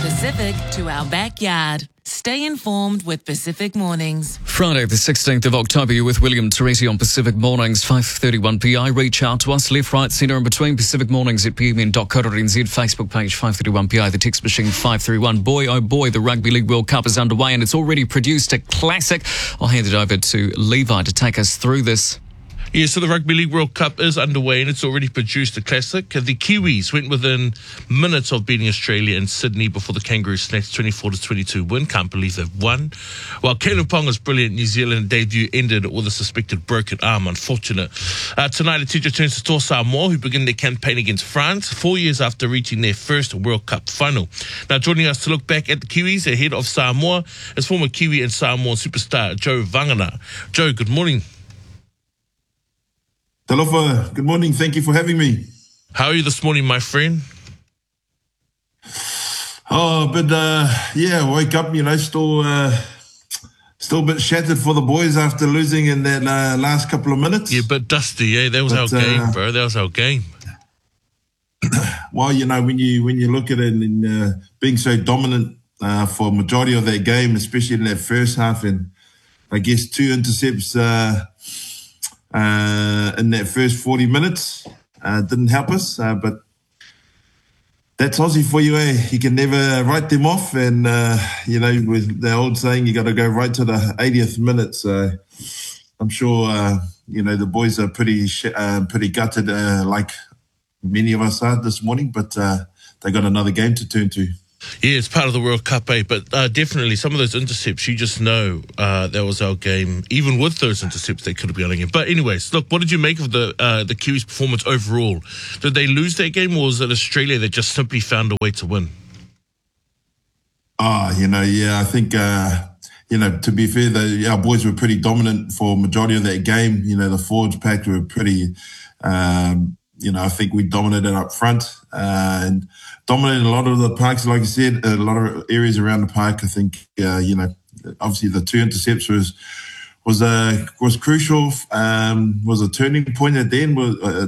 Pacific to our backyard. Stay informed with Pacific Mornings. Friday, the 16th of October, you're with William Teresi on Pacific Mornings, 5:31 PI. Reach out to us, left, right, centre and between. Pacific Mornings at pmn.co.nz, Facebook page 531 PI, the text machine 531. Boy, oh boy, the Rugby League World Cup is underway and it's already produced a classic. I'll hand it over to Levi to take us through this. Yeah, so the Rugby League World Cup is underway and it's already produced a classic. The Kiwis went within minutes of beating Australia in Sydney before the Kangaroos snatched 24-22 win. Can't believe they've won. While Kalyn Ponga's brilliant New Zealand debut ended with a suspected broken arm, unfortunate. Tonight, the teacher turns to Toa Samoa, who begin their campaign against France 4 years after reaching their first World Cup final. Now, joining us to look back at the Kiwis ahead of Samoa is former Kiwi and Samoan superstar Joe Vangana. Joe, good morning. Talofa, good morning. Thank you for having me. How are you this morning, my friend? Woke up, still a bit shattered for the boys after losing in that last couple of minutes. Yeah, but dusty, yeah, that was our game, bro. That was our game. Well, when you look at it and being so dominant for a majority of that game, especially in that first half, and I guess 2 intercepts in that first 40 minutes didn't help us, but that's Aussie for you, eh? You can never write them off, and with the old saying, you got to go right to the 80th minute. So I'm sure the boys are pretty gutted, like many of us are this morning, but they got another game to turn to. Yeah, it's part of the World Cup, eh? But definitely some of those intercepts, you just know that was our game. Even with those intercepts, they could have been on again. But anyways, look, what did you make of the Kiwis' performance overall? Did they lose that game, or was it Australia that just simply found a way to win? I think, to be fair, our boys were pretty dominant for majority of that game. The forwards pack were pretty... I think we dominated up front and dominated a lot of the parks, like I said, a lot of areas around the park. I think, obviously the 2 intercepts was crucial, was a turning point at the end.